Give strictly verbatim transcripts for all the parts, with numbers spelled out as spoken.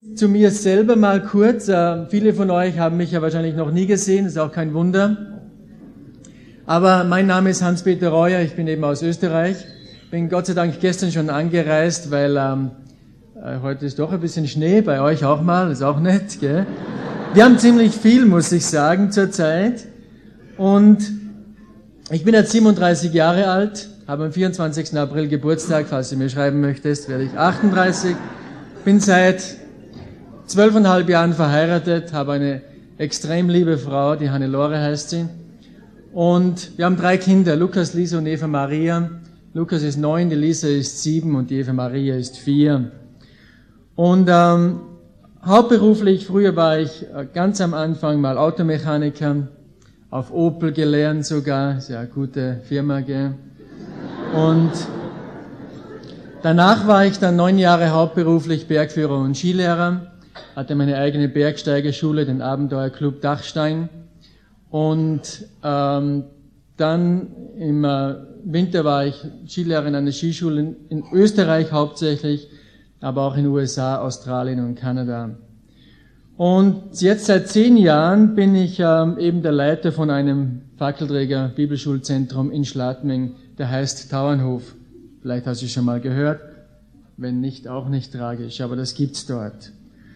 Zu mir selber mal kurz. Äh, viele von euch haben mich ja wahrscheinlich noch nie gesehen, ist auch kein Wunder. Aber mein Name ist Hans-Peter Reuer, ich bin eben aus Österreich. Bin Gott sei Dank gestern schon angereist, weil ähm, äh, heute ist doch ein bisschen Schnee, bei euch auch mal, ist auch nett, gell? Wir haben ziemlich viel, muss ich sagen, zurzeit. Und ich bin jetzt siebenunddreißig Jahre alt, habe am vierundzwanzigsten April Geburtstag, falls du mir schreiben möchtest, werde ich achtunddreißig. Bin seit zwölfeinhalb Jahren verheiratet, habe eine extrem liebe Frau, die Hannelore heißt sie. Und wir haben drei Kinder, Lukas, Lisa und Eva Maria. Lukas ist neun, die Lisa ist sieben und die Eva Maria ist vier. Und ähm, hauptberuflich, früher war ich äh, ganz am Anfang mal Automechaniker, auf Opel gelernt sogar, ist ja eine gute Firma, gell? Und danach war ich dann neun Jahre hauptberuflich Bergführer und Skilehrer, hatte meine eigene Bergsteigerschule, den Abenteuerclub Dachstein. Und ähm, dann im äh, Winter war ich Skilehrer in einer Skischule in, in Österreich hauptsächlich, aber auch in den U S A, Australien und Kanada. Und jetzt seit zehn Jahren bin ich ähm, eben der Leiter von einem Fackelträger Bibelschulzentrum in Schladming, der heißt Tauernhof. Vielleicht hast du es schon mal gehört, wenn nicht, auch nicht tragisch, aber das gibt's dort.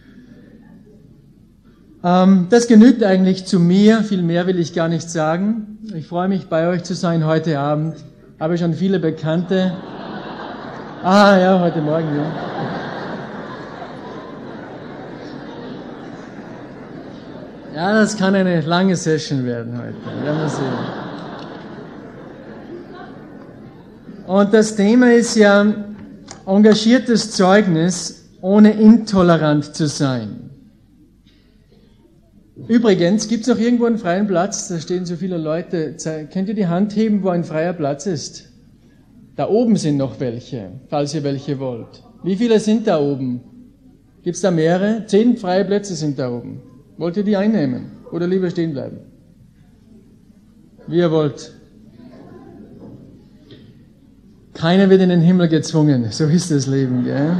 Ähm, das genügt eigentlich zu mir, viel mehr will ich gar nicht sagen. Ich freue mich, bei euch zu sein heute Abend. Habe schon viele Bekannte. Ah ja, heute Morgen, ja. Ja, das kann eine lange Session werden heute. Werden wir sehen. Und das Thema ist ja engagiertes Zeugnis, ohne intolerant zu sein. Übrigens, gibt es noch irgendwo einen freien Platz? Da stehen so viele Leute. Könnt ihr die Hand heben, wo ein freier Platz ist? Da oben sind noch welche, falls ihr welche wollt. Wie viele sind da oben? Gibt es da mehrere? Zehn freie Plätze sind da oben. Wollt ihr die einnehmen? Oder lieber stehen bleiben? Wie ihr wollt. Keiner wird in den Himmel gezwungen. So ist das Leben, gell?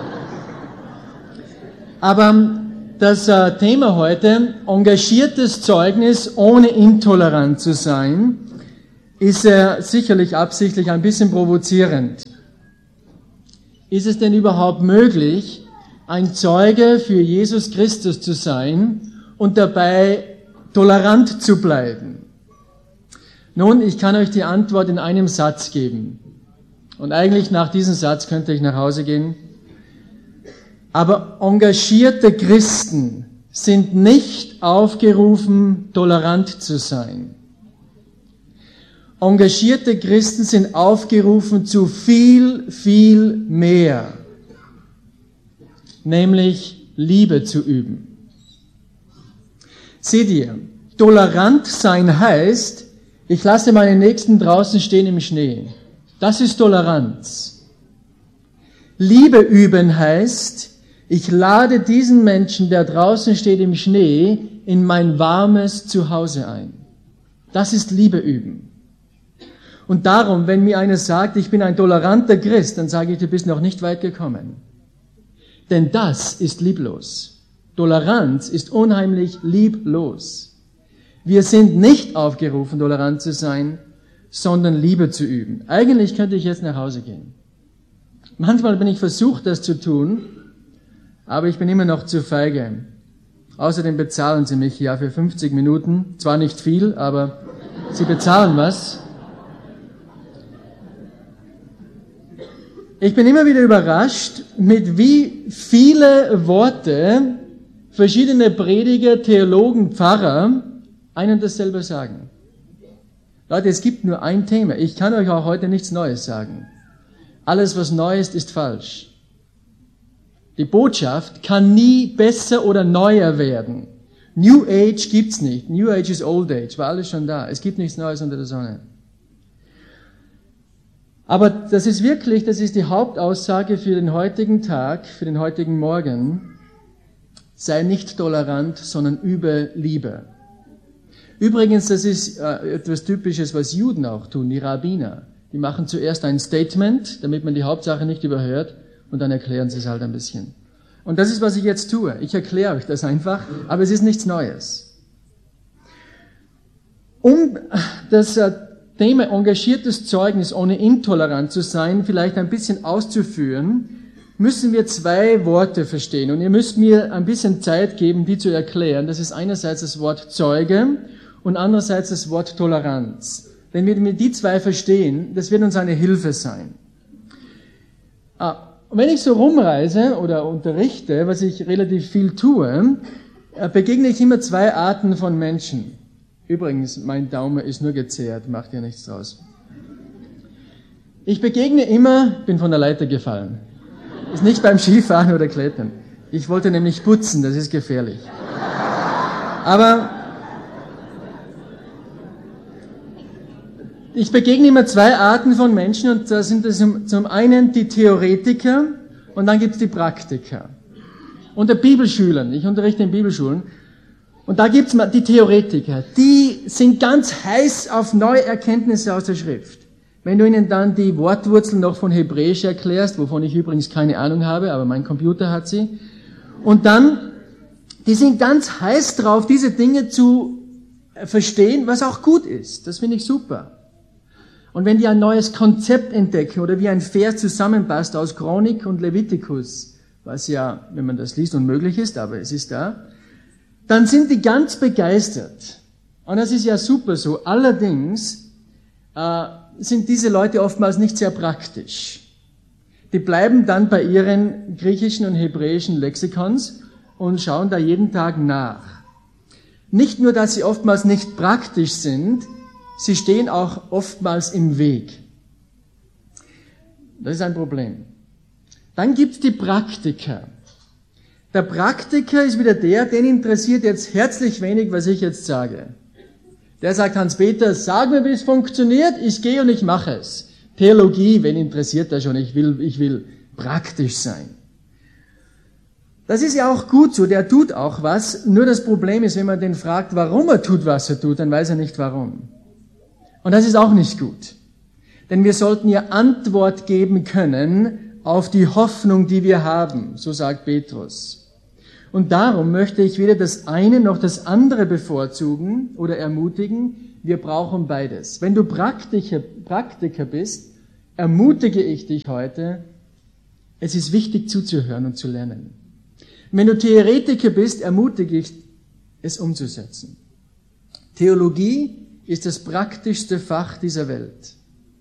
Aber das äh, Thema heute, engagiertes Zeugnis, ohne intolerant zu sein, ist äh, sicherlich absichtlich ein bisschen provozierend. Ist es denn überhaupt möglich, ein Zeuge für Jesus Christus zu sein und dabei tolerant zu bleiben? Nun, ich kann euch die Antwort in einem Satz geben. Und eigentlich nach diesem Satz könnte ich nach Hause gehen. Aber engagierte Christen sind nicht aufgerufen, tolerant zu sein. Engagierte Christen sind aufgerufen zu viel, viel mehr. Nämlich Liebe zu üben. Seht ihr, tolerant sein heißt, ich lasse meine Nächsten draußen stehen im Schnee. Das ist Toleranz. Liebe üben heißt, ich lade diesen Menschen, der draußen steht im Schnee, in mein warmes Zuhause ein. Das ist Liebe üben. Und darum, wenn mir einer sagt, ich bin ein toleranter Christ, dann sage ich, du bist noch nicht weit gekommen. Denn das ist lieblos. Toleranz ist unheimlich lieblos. Wir sind nicht aufgerufen, tolerant zu sein, sondern Liebe zu üben. Eigentlich könnte ich jetzt nach Hause gehen. Manchmal bin ich versucht, das zu tun, aber ich bin immer noch zu feige. Außerdem bezahlen sie mich ja für fünfzig Minuten. Zwar nicht viel, aber sie bezahlen was. Ich bin immer wieder überrascht, mit wie viele Worte verschiedene Prediger, Theologen, Pfarrer ein und dasselbe sagen. Leute, es gibt nur ein Thema. Ich kann euch auch heute nichts Neues sagen. Alles, was neu ist, ist falsch. Die Botschaft kann nie besser oder neuer werden. New Age gibt's nicht. New Age ist Old Age. War alles schon da. Es gibt nichts Neues unter der Sonne. Aber das ist wirklich, das ist die Hauptaussage für den heutigen Tag, für den heutigen Morgen. Sei nicht tolerant, sondern übe Liebe. Übrigens, das ist äh, etwas Typisches, was Juden auch tun, die Rabbiner. Die machen zuerst ein Statement, damit man die Hauptsache nicht überhört, und dann erklären sie es halt ein bisschen. Und das ist, was ich jetzt tue. Ich erkläre euch das einfach, aber es ist nichts Neues. Um das Thema engagiertes Zeugnis ohne intolerant zu sein vielleicht ein bisschen auszuführen, müssen wir zwei Worte verstehen. Und ihr müsst mir ein bisschen Zeit geben, die zu erklären. Das ist einerseits das Wort Zeuge und andererseits das Wort Toleranz. Wenn wir die zwei verstehen, das wird uns eine Hilfe sein. Und wenn ich so rumreise oder unterrichte, was ich relativ viel tue, begegne ich immer zwei Arten von Menschen. Übrigens, mein Daumen ist nur gezehrt, macht ja nichts draus. Ich begegne immer, bin von der Leiter gefallen. Ist nicht beim Skifahren oder Klettern. Ich wollte nämlich putzen, das ist gefährlich. Aber ich begegne immer zwei Arten von Menschen und da sind es zum einen die Theoretiker und dann gibt es die Praktiker. Unter Bibelschülern, ich unterrichte in Bibelschulen, und da gibt es die Theoretiker, die sind ganz heiß auf neue Erkenntnisse aus der Schrift. Wenn du ihnen dann die Wortwurzel noch von Hebräisch erklärst, wovon ich übrigens keine Ahnung habe, aber mein Computer hat sie, und dann, die sind ganz heiß drauf, diese Dinge zu verstehen, was auch gut ist. Das finde ich super. Und wenn die ein neues Konzept entdecken oder wie ein Vers zusammenpasst aus Chronik und Levitikus, was ja, wenn man das liest, unmöglich ist, aber es ist da, dann sind die ganz begeistert. Und das ist ja super so. Allerdings äh, sind diese Leute oftmals nicht sehr praktisch. Die bleiben dann bei ihren griechischen und hebräischen Lexikons und schauen da jeden Tag nach. Nicht nur, dass sie oftmals nicht praktisch sind, sie stehen auch oftmals im Weg. Das ist ein Problem. Dann gibt's die Praktiker. Der Praktiker ist wieder der, den interessiert jetzt herzlich wenig, was ich jetzt sage. Der sagt, Hans-Peter, sag mir, wie es funktioniert, ich gehe und ich mache es. Theologie, wen interessiert das schon? Ich will, ich will praktisch sein. Das ist ja auch gut so, der tut auch was. Nur das Problem ist, wenn man den fragt, warum er tut, was er tut, dann weiß er nicht warum. Und das ist auch nicht gut. Denn wir sollten ja Antwort geben können auf die Hoffnung, die wir haben, so sagt Petrus. Und darum möchte ich weder das eine noch das andere bevorzugen oder ermutigen. Wir brauchen beides. Wenn du Praktiker, Praktiker bist, ermutige ich dich heute, es ist wichtig zuzuhören und zu lernen. Wenn du Theoretiker bist, ermutige ich, es umzusetzen. Theologie ist das praktischste Fach dieser Welt.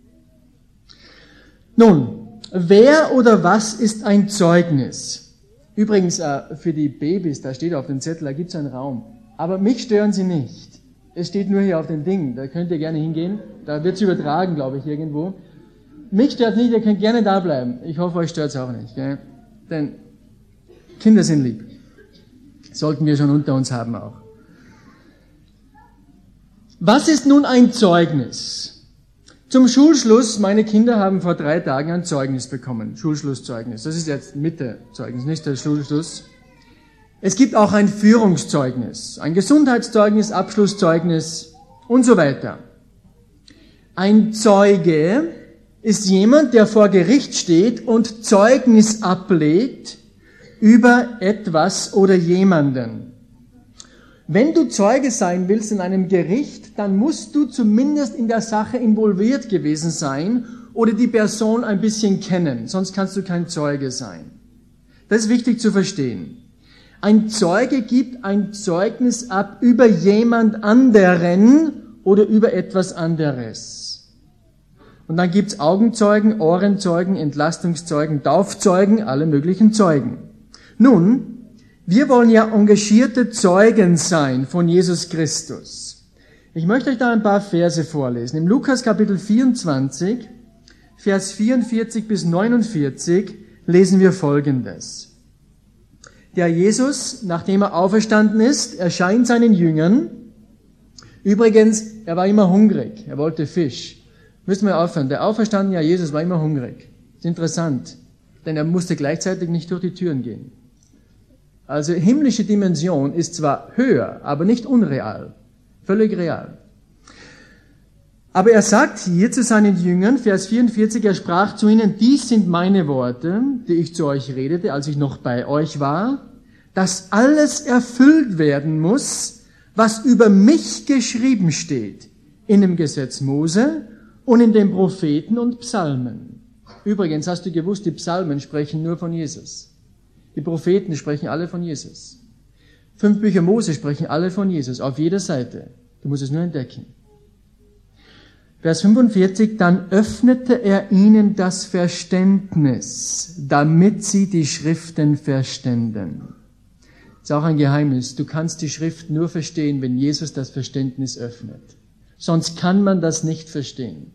Nun, wer oder was ist ein Zeugnis? Übrigens, äh, für die Babys, da steht auf dem Zettel, da gibt es einen Raum. Aber mich stören sie nicht. Es steht nur hier auf dem Ding, da könnt ihr gerne hingehen. Da wird es übertragen, glaube ich, irgendwo. Mich stört nicht, ihr könnt gerne da bleiben. Ich hoffe, euch stört es auch nicht. Gell? Denn Kinder sind lieb. Sollten wir schon unter uns haben auch. Was ist nun ein Zeugnis? Zum Schulschluss, meine Kinder haben vor drei Tagen ein Zeugnis bekommen. Schulschlusszeugnis. Das ist jetzt Mitte-Zeugnis, nicht der Schulschluss. Es gibt auch ein Führungszeugnis, ein Gesundheitszeugnis, Abschlusszeugnis und so weiter. Ein Zeuge ist jemand, der vor Gericht steht und Zeugnis ablegt über etwas oder jemanden. Wenn du Zeuge sein willst in einem Gericht, dann musst du zumindest in der Sache involviert gewesen sein oder die Person ein bisschen kennen, sonst kannst du kein Zeuge sein. Das ist wichtig zu verstehen. Ein Zeuge gibt ein Zeugnis ab über jemand anderen oder über etwas anderes. Und dann gibt's Augenzeugen, Ohrenzeugen, Entlastungszeugen, Taufzeugen, alle möglichen Zeugen. Nun, wir wollen ja engagierte Zeugen sein von Jesus Christus. Ich möchte euch da ein paar Verse vorlesen. Im Lukas Kapitel vierundzwanzig, Vers vierundvierzig bis neunundvierzig lesen wir Folgendes. Der Jesus, nachdem er auferstanden ist, erscheint seinen Jüngern. Übrigens, er war immer hungrig. Er wollte Fisch. Müssen wir aufhören. Der auferstandene Jesus war immer hungrig. Das ist interessant, denn er musste gleichzeitig nicht durch die Türen gehen. Also himmlische Dimension ist zwar höher, aber nicht unreal. Völlig real. Aber er sagt hier zu seinen Jüngern, Vers vierundvierzig, er sprach zu ihnen, dies sind meine Worte, die ich zu euch redete, als ich noch bei euch war, dass alles erfüllt werden muss, was über mich geschrieben steht, in dem Gesetz Mose und in den Propheten und Psalmen. Übrigens, hast du gewusst, die Psalmen sprechen nur von Jesus. Die Propheten sprechen alle von Jesus. Fünf Bücher Mose sprechen alle von Jesus, auf jeder Seite. Du musst es nur entdecken. Vers fünfundvierzig, dann öffnete er ihnen das Verständnis, damit sie die Schriften verständen. Das ist auch ein Geheimnis. Du kannst die Schrift nur verstehen, wenn Jesus das Verständnis öffnet. Sonst kann man das nicht verstehen.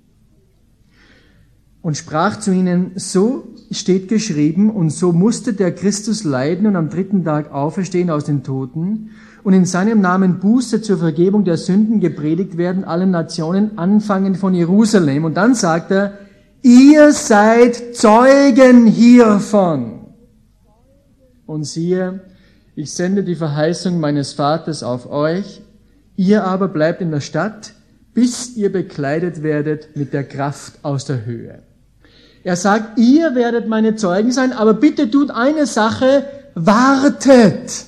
Und sprach zu ihnen, so steht geschrieben, und so musste der Christus leiden und am dritten Tag auferstehen aus den Toten und in seinem Namen Buße zur Vergebung der Sünden gepredigt werden, allen Nationen, anfangend von Jerusalem. Und dann sagt er, ihr seid Zeugen hiervon. Und siehe, ich sende die Verheißung meines Vaters auf euch, ihr aber bleibt in der Stadt, bis ihr bekleidet werdet mit der Kraft aus der Höhe. Er sagt, ihr werdet meine Zeugen sein, aber bitte tut eine Sache, wartet.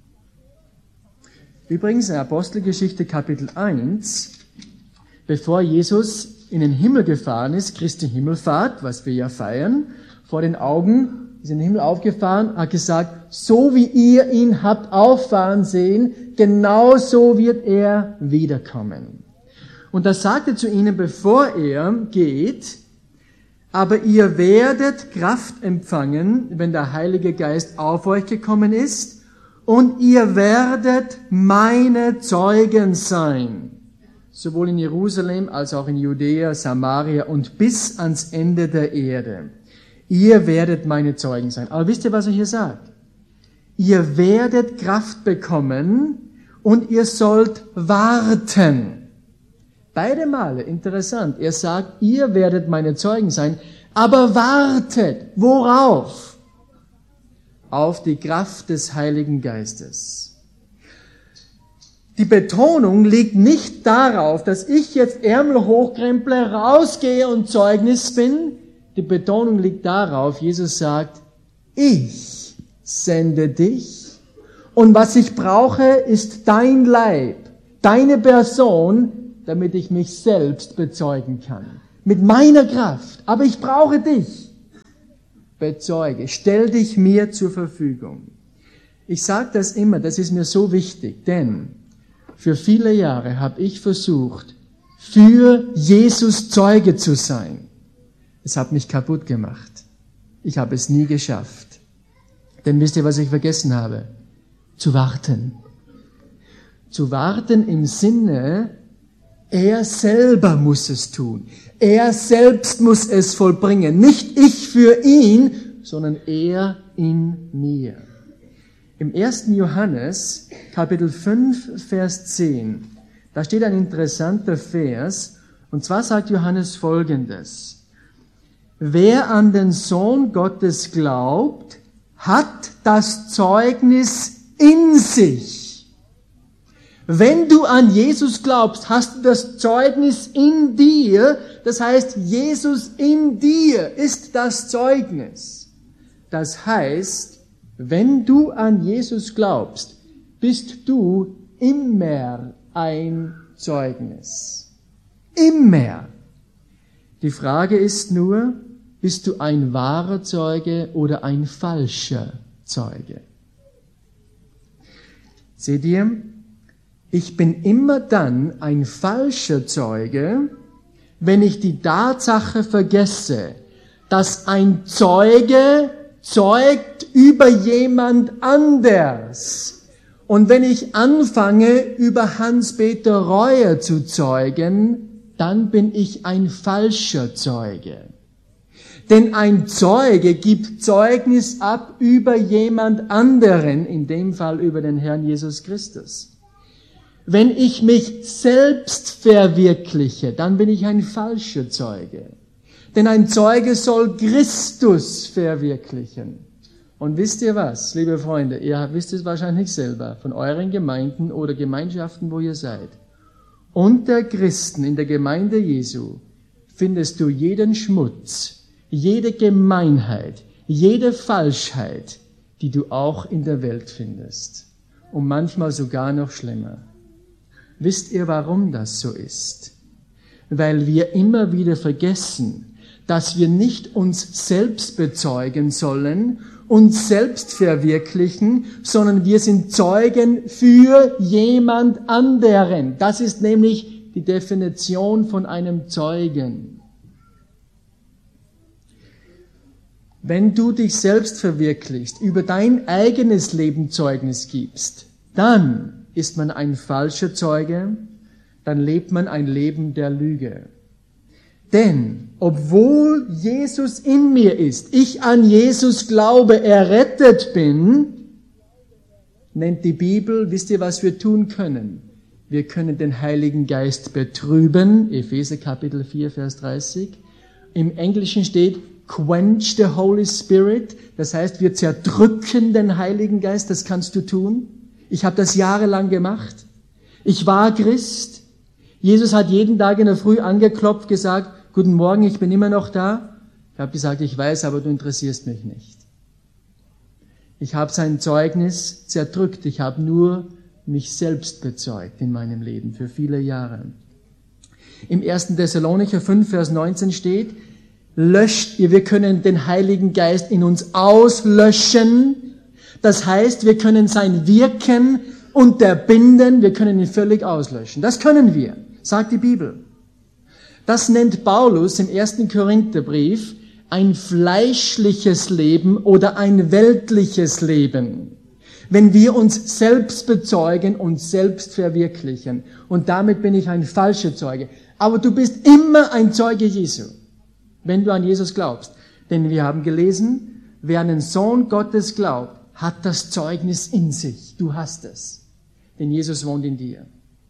Übrigens in Apostelgeschichte Kapitel eins, bevor Jesus in den Himmel gefahren ist, Christi Himmelfahrt, was wir ja feiern, vor den Augen, ist in den Himmel aufgefahren, hat gesagt, so wie ihr ihn habt auffahren sehen, genau so wird er wiederkommen. Und das sagte zu ihnen, bevor er geht, aber ihr werdet Kraft empfangen, wenn der Heilige Geist auf euch gekommen ist, und ihr werdet meine Zeugen sein, sowohl in Jerusalem als auch in Judäa, Samaria und bis ans Ende der Erde. Ihr werdet meine Zeugen sein. Aber wisst ihr, was er hier sagt? Ihr werdet Kraft bekommen und ihr sollt warten. Beide Male, interessant. Er sagt, ihr werdet meine Zeugen sein, aber wartet. Worauf? Auf die Kraft des Heiligen Geistes. Die Betonung liegt nicht darauf, dass ich jetzt Ärmel hochkremple, rausgehe und Zeugnis bin. Die Betonung liegt darauf, Jesus sagt, ich sende dich und was ich brauche, ist dein Leib, deine Person, damit ich mich selbst bezeugen kann. Mit meiner Kraft. Aber ich brauche dich. Bezeuge. Stell dich mir zur Verfügung. Ich sage das immer, das ist mir so wichtig, denn für viele Jahre habe ich versucht, für Jesus Zeuge zu sein. Es hat mich kaputt gemacht. Ich habe es nie geschafft. Denn wisst ihr, was ich vergessen habe? Zu warten. Zu warten im Sinne, er selber muss es tun. Er selbst muss es vollbringen. Nicht ich für ihn, sondern er in mir. Im ersten Johannes, Kapitel fünf, Vers zehn, da steht ein interessanter Vers, und zwar sagt Johannes Folgendes. Wer an den Sohn Gottes glaubt, hat das Zeugnis in sich. Wenn du an Jesus glaubst, hast du das Zeugnis in dir. Das heißt, Jesus in dir ist das Zeugnis. Das heißt, wenn du an Jesus glaubst, bist du immer ein Zeugnis. Immer. Die Frage ist nur, bist du ein wahrer Zeuge oder ein falscher Zeuge? Seht ihr? Ich bin immer dann ein falscher Zeuge, wenn ich die Tatsache vergesse, dass ein Zeuge zeugt über jemand anders. Und wenn ich anfange, über Hans-Peter Reuer zu zeugen, dann bin ich ein falscher Zeuge. Denn ein Zeuge gibt Zeugnis ab über jemand anderen, in dem Fall über den Herrn Jesus Christus. Wenn ich mich selbst verwirkliche, dann bin ich ein falscher Zeuge. Denn ein Zeuge soll Christus verwirklichen. Und wisst ihr was, liebe Freunde, ihr wisst es wahrscheinlich selber, von euren Gemeinden oder Gemeinschaften, wo ihr seid. unter Christen in der Gemeinde Jesu findest du jeden Schmutz, jede Gemeinheit, jede Falschheit, die du auch in der Welt findest. Und manchmal sogar noch schlimmer. Wisst ihr, warum das so ist? Weil wir immer wieder vergessen, dass wir nicht uns selbst bezeugen sollen, uns selbst verwirklichen, sondern wir sind Zeugen für jemand anderen. Das ist nämlich die Definition von einem Zeugen. Wenn du dich selbst verwirklichst, über dein eigenes Leben Zeugnis gibst, dann ist man ein falscher Zeuge, dann lebt man ein Leben der Lüge. Denn obwohl Jesus in mir ist, ich an Jesus glaube, errettet bin, nennt die Bibel, wisst ihr, was wir tun können? Wir können den Heiligen Geist betrüben, Epheser Kapitel vier, Vers dreißig. Im Englischen steht, quench the Holy Spirit, das heißt, wir zerdrücken den Heiligen Geist, das kannst du tun. Ich habe das jahrelang gemacht. Ich war Christ. Jesus hat jeden Tag in der Früh angeklopft, gesagt, guten Morgen, ich bin immer noch da. Ich habe gesagt, ich weiß, aber du interessierst mich nicht. Ich habe sein Zeugnis zerdrückt. Ich habe nur mich selbst bezeugt in meinem Leben für viele Jahre. Im ersten Thessalonicher fünf, Vers neunzehn steht, löscht ihr, wir können den Heiligen Geist in uns auslöschen. Das heißt, wir können sein Wirken unterbinden, wir können ihn völlig auslöschen. Das können wir, sagt die Bibel. Das nennt Paulus im ersten Korintherbrief ein fleischliches Leben oder ein weltliches Leben. Wenn wir uns selbst bezeugen und selbst verwirklichen. Und damit bin ich ein falscher Zeuge. Aber du bist immer ein Zeuge Jesu, wenn du an Jesus glaubst. Denn wir haben gelesen, wer an den Sohn Gottes glaubt, hat das Zeugnis in sich. Du hast es. Denn Jesus wohnt in dir.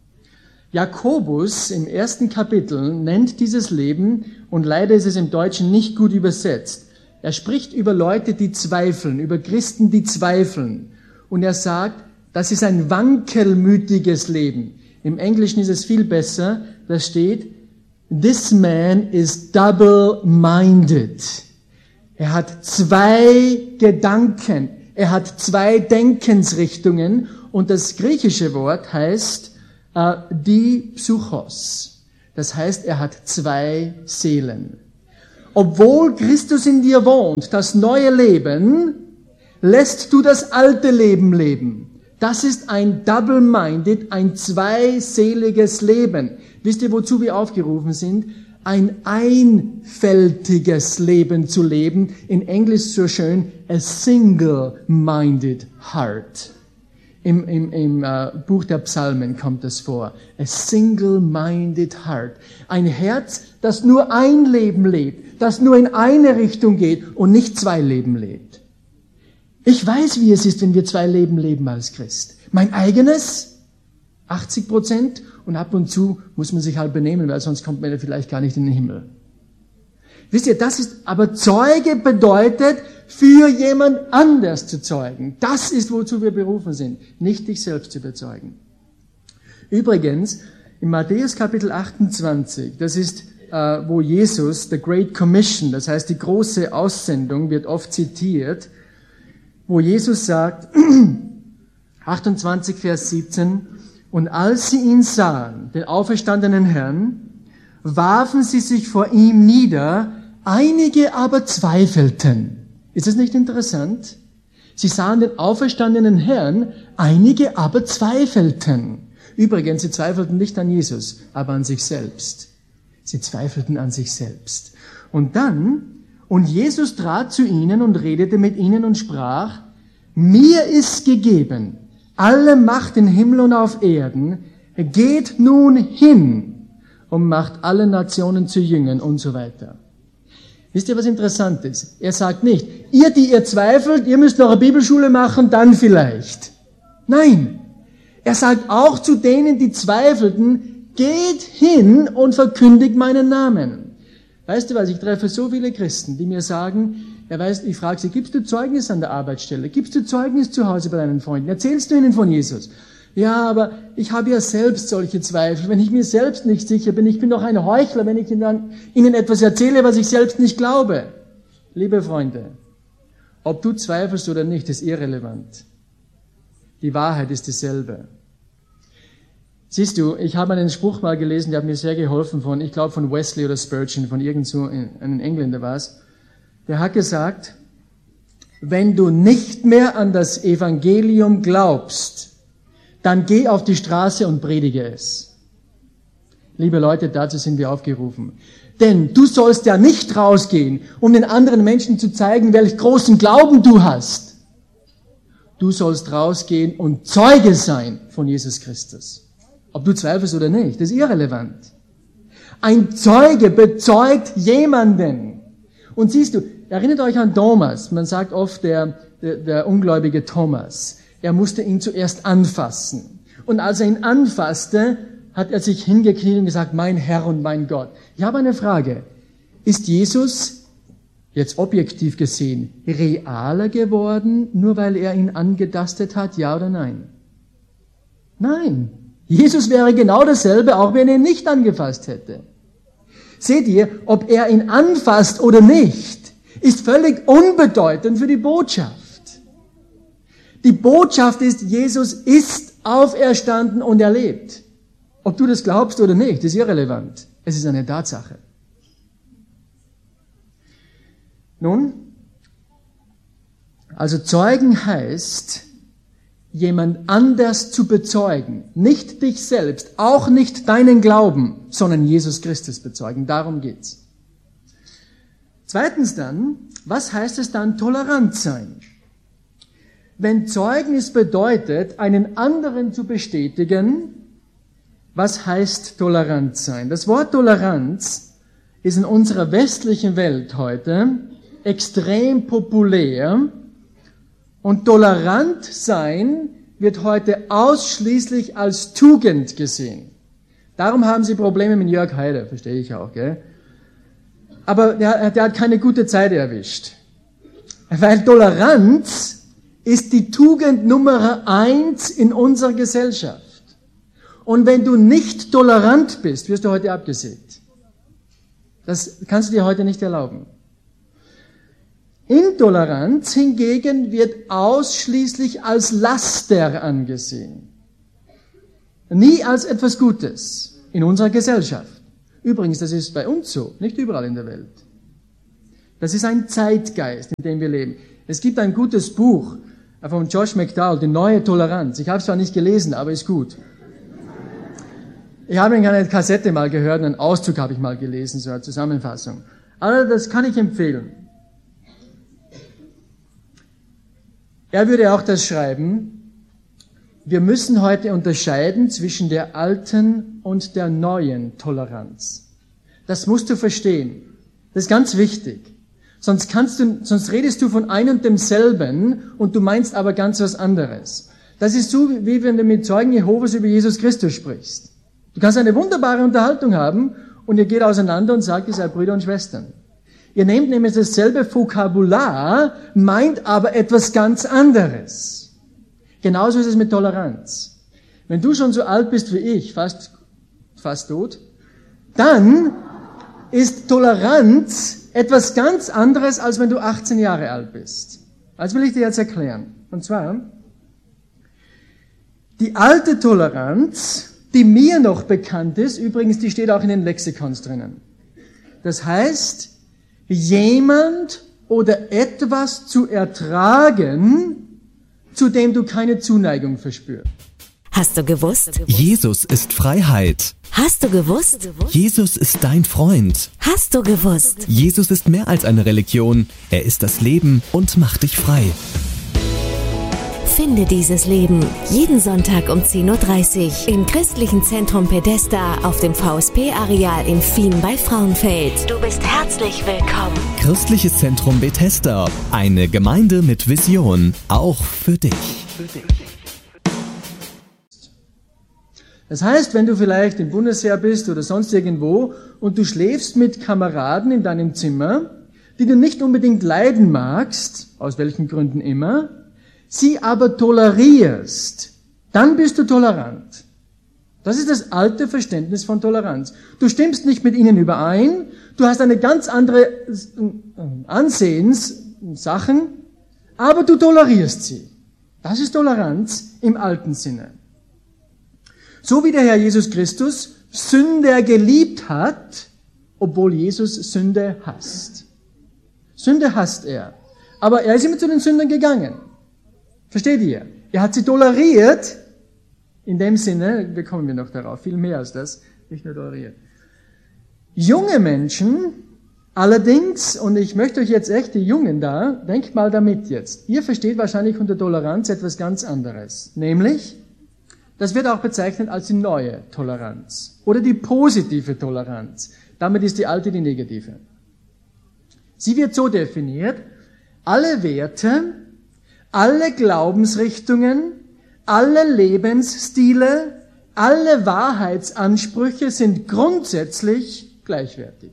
Jakobus im ersten Kapitel nennt dieses Leben, und leider ist es im Deutschen nicht gut übersetzt. Er spricht über Leute, die zweifeln, über Christen, die zweifeln. Und er sagt, das ist ein wankelmütiges Leben. Im Englischen ist es viel besser. Da steht, this man is double-minded. Er hat zwei Gedanken. Er hat zwei Denkensrichtungen. Und das griechische Wort heißt äh, Dipsychos. Das heißt, er hat zwei Seelen. Obwohl Christus in dir wohnt, das neue Leben, lässt du das alte Leben leben. Das ist ein double-minded, ein zweiseliges Leben. Wisst ihr, wozu wir aufgerufen sind? Ein einfältiges Leben zu leben. In Englisch so schön, a single-minded heart. Im, im, im äh, Buch der Psalmen kommt das vor. A single-minded heart. Ein Herz, das nur ein Leben lebt, das nur in eine Richtung geht und nicht zwei Leben lebt. Ich weiß, wie es ist, wenn wir zwei Leben leben als Christ. Mein eigenes, achtzig Prozent, und ab und zu muss man sich halt benehmen, weil sonst kommt man ja vielleicht gar nicht in den Himmel. Wisst ihr, das ist, aber Zeuge bedeutet, für jemand anders zu zeugen. Das ist, wozu wir berufen sind, nicht dich selbst zu bezeugen. Übrigens, in Matthäus Kapitel achtundzwanzig, das ist, äh, wo Jesus, the Great Commission, das heißt die große Aussendung, wird oft zitiert, wo Jesus sagt, achtundzwanzig, Vers siebzehn, und als sie ihn sahen, den auferstandenen Herrn, warfen sie sich vor ihm nieder, einige aber zweifelten. Ist das nicht interessant? Sie sahen den auferstandenen Herrn, einige aber zweifelten. Übrigens, sie zweifelten nicht an Jesus, aber an sich selbst. Sie zweifelten an sich selbst. Und dann, und Jesus trat zu ihnen und redete mit ihnen und sprach, mir ist gegeben alle Macht im Himmel und auf Erden, geht nun hin und macht alle Nationen zu Jüngern und so weiter. Wisst ihr, was interessant ist? Er sagt nicht, ihr, die ihr zweifelt, ihr müsst noch eine Bibelschule machen, dann vielleicht. Nein, er sagt auch zu denen, die zweifelten, geht hin und verkündigt meinen Namen. Weißt du was, ich treffe so viele Christen, die mir sagen, ja, weißt, ich frage sie, gibst du Zeugnis an der Arbeitsstelle? Gibst du Zeugnis zu Hause bei deinen Freunden? Erzählst du ihnen von Jesus? Ja, aber ich habe ja selbst solche Zweifel. Wenn ich mir selbst nicht sicher bin, ich bin doch ein Heuchler, wenn ich Ihnen etwas erzähle, was ich selbst nicht glaube. Liebe Freunde, ob du zweifelst oder nicht, ist irrelevant. Die Wahrheit ist dieselbe. Siehst du, ich habe einen Spruch mal gelesen, der hat mir sehr geholfen von, ich glaube von Wesley oder Spurgeon, von irgend so einem Engländer war es. Der hat gesagt, wenn du nicht mehr an das Evangelium glaubst, dann geh auf die Straße und predige es. Liebe Leute, dazu sind wir aufgerufen. Denn du sollst ja nicht rausgehen, um den anderen Menschen zu zeigen, welch großen Glauben du hast. Du sollst rausgehen und Zeuge sein von Jesus Christus. Ob du zweifelst oder nicht, das ist irrelevant. Ein Zeuge bezeugt jemanden. Und siehst du, erinnert euch an Thomas. Man sagt oft der, der, der ungläubige Thomas. Er musste ihn zuerst anfassen. Und als er ihn anfasste, hat er sich hingekniet und gesagt, mein Herr und mein Gott. Ich habe eine Frage. Ist Jesus, jetzt objektiv gesehen, realer geworden, nur weil er ihn angetastet hat, ja oder nein? Nein. Jesus wäre genau dasselbe, auch wenn er ihn nicht angefasst hätte. Seht ihr, ob er ihn anfasst oder nicht, ist völlig unbedeutend für die Botschaft. Die Botschaft ist, Jesus ist auferstanden und er lebt. Ob du das glaubst oder nicht, ist irrelevant. Es ist eine Tatsache. Nun, also Zeugen heißt, jemand anders zu bezeugen. Nicht dich selbst, auch nicht deinen Glauben, sondern Jesus Christus bezeugen. Darum geht's. Zweitens dann, was heißt es dann, tolerant sein? Wenn Zeugnis bedeutet, einen anderen zu bestätigen, was heißt tolerant sein? Das Wort Toleranz ist in unserer westlichen Welt heute extrem populär und tolerant sein wird heute ausschließlich als Tugend gesehen. Darum haben sie Probleme mit Jörg Haider, verstehe ich auch, gell? Aber der, der hat keine gute Zeit erwischt. Weil Toleranz ist die Tugend Nummer eins in unserer Gesellschaft. Und wenn du nicht tolerant bist, wirst du heute abgesägt. Das kannst du dir heute nicht erlauben. Intoleranz hingegen wird ausschließlich als Laster angesehen. Nie als etwas Gutes in unserer Gesellschaft. Übrigens, das ist bei uns so, nicht überall in der Welt. Das ist ein Zeitgeist, in dem wir leben. Es gibt ein gutes Buch von Josh McDowell, Die neue Toleranz. Ich habe es zwar nicht gelesen, aber ist gut. Ich habe eine Kassette mal gehört, einen Auszug habe ich mal gelesen, so eine Zusammenfassung. Aber das kann ich empfehlen. Er würde auch das schreiben, wir müssen heute unterscheiden zwischen der alten und der neuen Toleranz. Das musst du verstehen. Das ist ganz wichtig. Sonst kannst du, sonst redest du von einem und demselben und du meinst aber ganz was anderes. Das ist so, wie wenn du mit Zeugen Jehovas über Jesus Christus sprichst. Du kannst eine wunderbare Unterhaltung haben und ihr geht auseinander und sagt, ihr seid Brüder und Schwestern. Ihr nehmt nämlich dasselbe Vokabular, meint aber etwas ganz anderes. Genauso ist es mit Toleranz. Wenn du schon so alt bist wie ich, fast, fast tot, dann ist Toleranz etwas ganz anderes, als wenn du achtzehn Jahre alt bist. Das will ich dir jetzt erklären. Und zwar, die alte Toleranz, die mir noch bekannt ist, übrigens, die steht auch in den Lexikons drinnen. Das heißt, jemand oder etwas zu ertragen, zu dem du keine Zuneigung verspürst. Hast du gewusst? Jesus ist Freiheit. Hast du gewusst? Jesus ist dein Freund. Hast du gewusst? Jesus ist mehr als eine Religion. Er ist das Leben und macht dich frei. Finde dieses Leben jeden Sonntag um zehn Uhr dreißig im Christlichen Zentrum Bethesda auf dem V S P-Areal in Fien bei Frauenfeld. Du bist herzlich willkommen. Christliches Zentrum Bethesda. Eine Gemeinde mit Vision. Auch für dich. Das heißt, wenn du vielleicht im Bundesheer bist oder sonst irgendwo und du schläfst mit Kameraden in deinem Zimmer, die du nicht unbedingt leiden magst, aus welchen Gründen immer, sie aber tolerierst, dann bist du tolerant. Das ist das alte Verständnis von Toleranz. Du stimmst nicht mit ihnen überein, du hast eine ganz andere Ansehenssachen, aber du tolerierst sie. Das ist Toleranz im alten Sinne. So wie der Herr Jesus Christus Sünder geliebt hat, obwohl Jesus Sünde hasst. Sünde hasst er. Aber er ist immer zu den Sündern gegangen. Versteht ihr? Er hat sie toleriert. In dem Sinne, da kommen wir noch darauf, viel mehr als das, nicht nur toleriert. Junge Menschen, allerdings, und ich möchte euch jetzt echt, die Jungen da, denkt mal damit jetzt. Ihr versteht wahrscheinlich unter Toleranz etwas ganz anderes. Nämlich, das wird auch bezeichnet als die neue Toleranz oder die positive Toleranz. Damit ist die alte die negative. Sie wird so definiert, alle Werte, alle Glaubensrichtungen, alle Lebensstile, alle Wahrheitsansprüche sind grundsätzlich gleichwertig.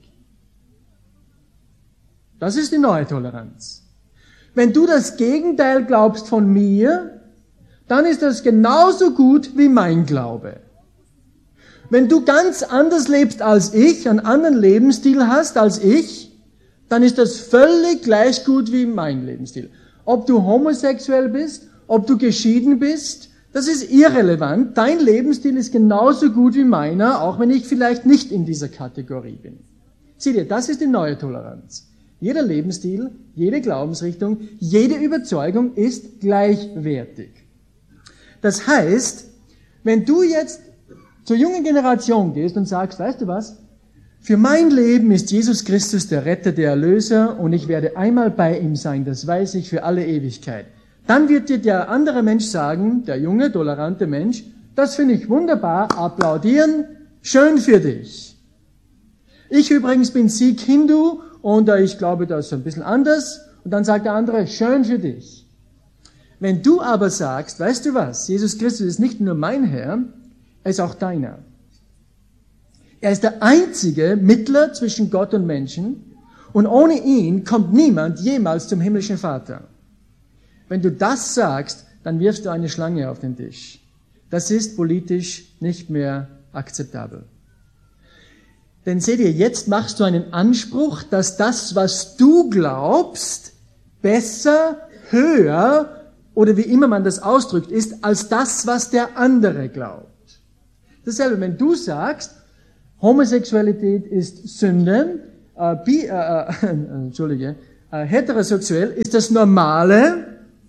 Das ist die neue Toleranz. Wenn du das Gegenteil glaubst von mir, dann ist das genauso gut wie mein Glaube. Wenn du ganz anders lebst als ich, einen anderen Lebensstil hast als ich, dann ist das völlig gleich gut wie mein Lebensstil. Ob du homosexuell bist, ob du geschieden bist, das ist irrelevant. Dein Lebensstil ist genauso gut wie meiner, auch wenn ich vielleicht nicht in dieser Kategorie bin. Seht ihr, das ist die neue Toleranz. Jeder Lebensstil, jede Glaubensrichtung, jede Überzeugung ist gleichwertig. Das heißt, wenn du jetzt zur jungen Generation gehst und sagst, weißt du was, für mein Leben ist Jesus Christus der Retter, der Erlöser und ich werde einmal bei ihm sein, das weiß ich für alle Ewigkeit. Dann wird dir der andere Mensch sagen, der junge, tolerante Mensch, das finde ich wunderbar, applaudieren, schön für dich. Ich übrigens bin Sikh Hindu und ich glaube, das ist ein bisschen anders. Und dann sagt der andere, schön für dich. Wenn du aber sagst, weißt du was, Jesus Christus ist nicht nur mein Herr, er ist auch deiner. Er ist der einzige Mittler zwischen Gott und Menschen und ohne ihn kommt niemand jemals zum himmlischen Vater. Wenn du das sagst, dann wirfst du eine Schlange auf den Tisch. Das ist politisch nicht mehr akzeptabel. Denn seht ihr, jetzt machst du einen Anspruch, dass das, was du glaubst, besser, höher oder wie immer man das ausdrückt, ist als das, was der andere glaubt. Dasselbe, wenn du sagst, Homosexualität ist Sünde, äh, bi, äh, äh, Entschuldige, äh, heterosexuell ist das Normale.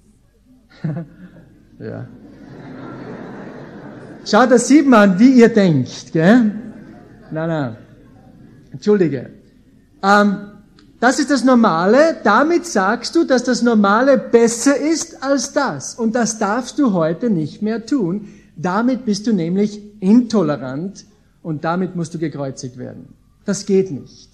Ja. Schaut, das sieht man, wie ihr denkt, gell? Nein, nein. Entschuldige. Ähm, das ist das Normale. Damit sagst du, dass das Normale besser ist als das. Und das darfst du heute nicht mehr tun. Damit bist du nämlich intolerant und damit musst du gekreuzigt werden. Das geht nicht.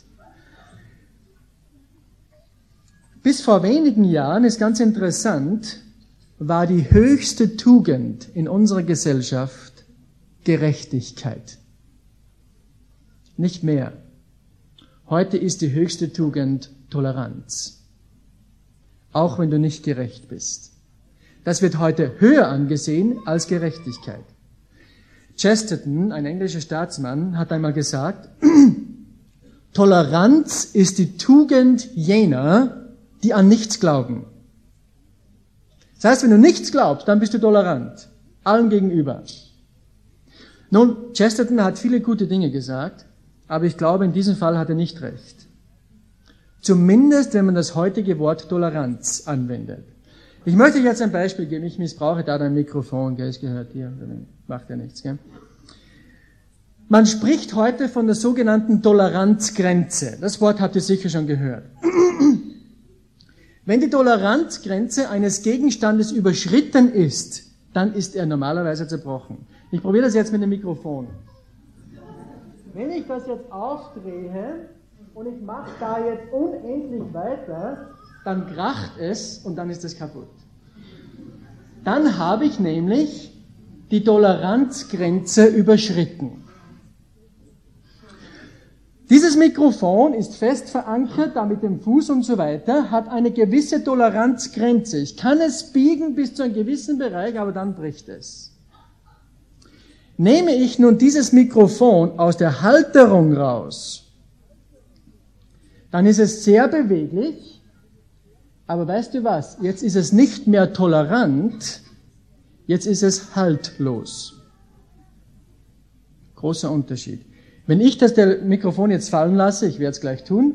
Bis vor wenigen Jahren, ist ganz interessant, war die höchste Tugend in unserer Gesellschaft Gerechtigkeit. Nicht mehr. Heute ist die höchste Tugend Toleranz. Auch wenn du nicht gerecht bist. Das wird heute höher angesehen als Gerechtigkeit. Chesterton, ein englischer Staatsmann, hat einmal gesagt, Toleranz ist die Tugend jener, die an nichts glauben. Das heißt, wenn du nichts glaubst, dann bist du tolerant. Allen gegenüber. Nun, Chesterton hat viele gute Dinge gesagt, aber ich glaube, in diesem Fall hat er nicht recht. Zumindest, wenn man das heutige Wort Toleranz anwendet. Ich möchte jetzt ein Beispiel geben. Ich missbrauche da dein Mikrofon, gell? Es gehört dir. Macht ja nichts, gell? Man spricht heute von der sogenannten Toleranzgrenze. Das Wort habt ihr sicher schon gehört. Wenn die Toleranzgrenze eines Gegenstandes überschritten ist, dann ist er normalerweise zerbrochen. Ich probiere das jetzt mit dem Mikrofon. Wenn ich das jetzt aufdrehe und ich mache da jetzt unendlich weiter, dann kracht es und dann ist es kaputt. Dann habe ich nämlich die Toleranzgrenze überschritten. Dieses Mikrofon ist fest verankert, da mit dem Fuß und so weiter, hat eine gewisse Toleranzgrenze. Ich kann es biegen bis zu einem gewissen Bereich, aber dann bricht es. Nehme ich nun dieses Mikrofon aus der Halterung raus, dann ist es sehr beweglich, aber weißt du was? Jetzt ist es nicht mehr tolerant, jetzt ist es haltlos. Großer Unterschied. Wenn ich das der Mikrofon jetzt fallen lasse, ich werde es gleich tun,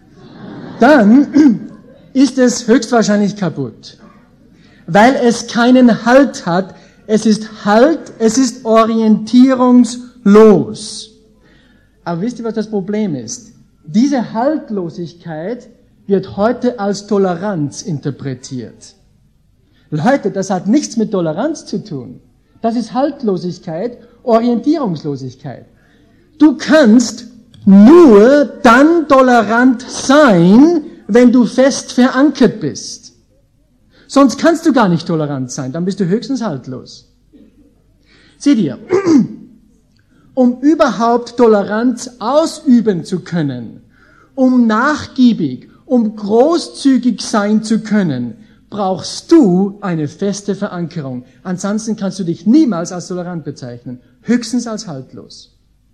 dann ist es höchstwahrscheinlich kaputt, weil es keinen Halt hat. Es ist Halt, es ist orientierungslos. Aber wisst ihr, was das Problem ist? Diese Haltlosigkeit wird heute als Toleranz interpretiert. Leute, das hat nichts mit Toleranz zu tun. Das ist Haltlosigkeit, Orientierungslosigkeit. Du kannst nur dann tolerant sein, wenn du fest verankert bist. Sonst kannst du gar nicht tolerant sein, dann bist du höchstens haltlos. Seht ihr, um überhaupt Toleranz ausüben zu können, um nachgiebig, um großzügig sein zu können, brauchst du eine feste Verankerung. Ansonsten kannst du dich niemals als tolerant bezeichnen, höchstens als haltlos.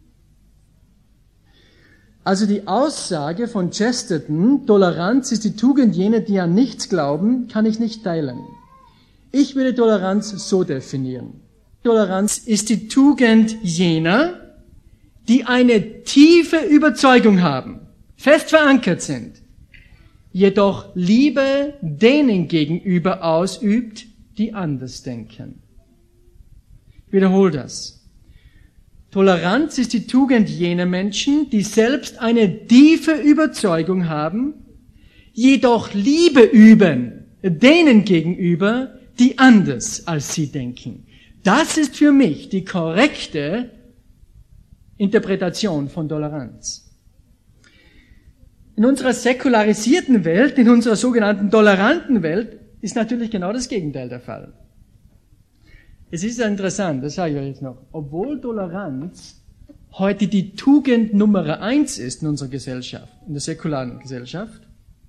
Also die Aussage von Chesterton, Toleranz ist die Tugend jener, die an nichts glauben, kann ich nicht teilen. Ich würde Toleranz so definieren. Toleranz ist die Tugend jener, die eine tiefe Überzeugung haben, fest verankert sind, jedoch Liebe denen gegenüber ausübt, die anders denken. Ich wiederhole das. Toleranz ist die Tugend jener Menschen, die selbst eine tiefe Überzeugung haben, jedoch Liebe üben denen gegenüber, die anders als sie denken. Das ist für mich die korrekte Interpretation von Toleranz. In unserer säkularisierten Welt, in unserer sogenannten toleranten Welt, ist natürlich genau das Gegenteil der Fall. Es ist ja interessant, das sage ich euch jetzt noch, obwohl Toleranz heute die Tugend Nummer eins ist in unserer Gesellschaft, in der säkularen Gesellschaft,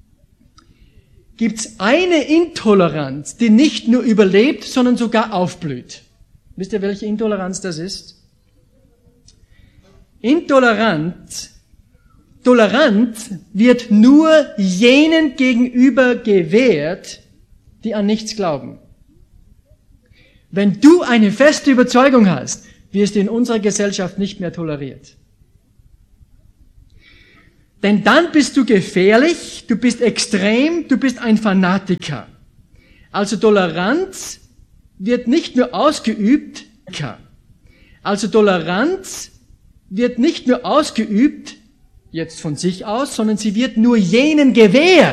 gibt es eine Intoleranz, die nicht nur überlebt, sondern sogar aufblüht. Wisst ihr, welche Intoleranz das ist? Intoleranz, Toleranz wird nur jenen gegenüber gewährt, die an nichts glauben. Wenn du eine feste Überzeugung hast, wirst du in unserer Gesellschaft nicht mehr toleriert. Denn dann bist du gefährlich, du bist extrem, du bist ein Fanatiker. Also Toleranz wird nicht nur ausgeübt, also Toleranz wird nicht nur ausgeübt, jetzt von sich aus, sondern sie wird nur jenen gewährt,